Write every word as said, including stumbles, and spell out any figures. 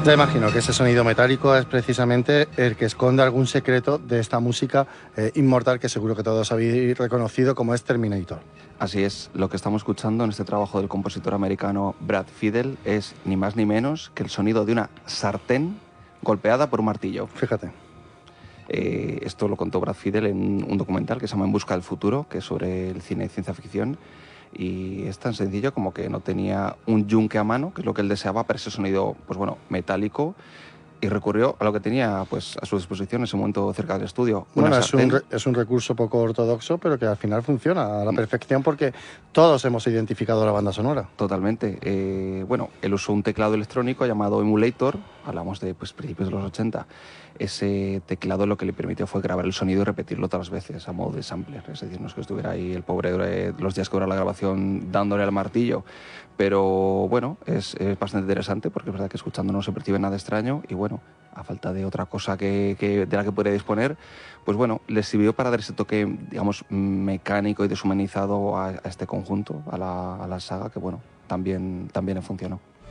Ya imagino que ese sonido metálico es precisamente el que esconde algún secreto de esta música eh, inmortal que seguro que todos habéis reconocido como es Terminator. Así es, lo que estamos escuchando en este trabajo del compositor americano Brad Fiedel es ni más ni menos que el sonido de una sartén golpeada por un martillo. Fíjate. Eh, esto lo contó Brad Fiedel en un documental que se llama En busca del futuro, que es sobre el cine de ciencia ficción, y es tan sencillo como que no tenía un yunque a mano, que es lo que él deseaba para ese sonido, pues bueno, metálico, y recurrió a lo que tenía pues a su disposición en ese momento cerca del estudio. Una Bueno, es un, sartén. re, es un recurso poco ortodoxo, pero que al final funciona a la perfección porque todos hemos identificado la banda sonora. Totalmente. Eh, bueno, él usó un teclado electrónico llamado Emulator, hablamos de pues, principios de los ochenta. Ese teclado lo que le permitió fue grabar el sonido y repetirlo otras veces a modo de sampler. Es decir, no es que estuviera ahí el pobre eh, los días que dura la grabación dándole al martillo. Pero bueno, es, es bastante interesante porque es verdad que escuchando no se percibe nada extraño y bueno, a falta de otra cosa que, que, de la que podría disponer, pues bueno, le sirvió para dar ese toque, digamos, mecánico y deshumanizado a, a este conjunto, a la, a la saga, que bueno, también, también funcionó.